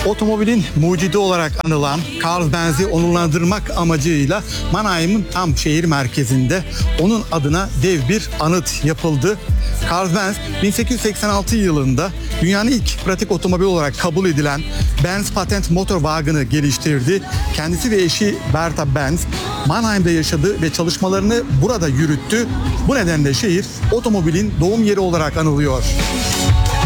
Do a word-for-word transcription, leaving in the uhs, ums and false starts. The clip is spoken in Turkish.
Otomobilin mucidi olarak anılan Karl Benz'i onurlandırmak amacıyla Mannheim'ın tam şehir merkezinde onun adına dev bir anıt yapıldı. Karl Benz bin sekiz yüz seksen altı yılında dünyanın ilk pratik otomobil olarak kabul edilen Benz Patent Motorwagen'ı geliştirdi. Kendisi ve eşi Bertha Benz Mannheim'de yaşadı ve çalışmalarını burada yürüttü. Bu nedenle şehir otomobilin doğum yeri olarak anılıyor.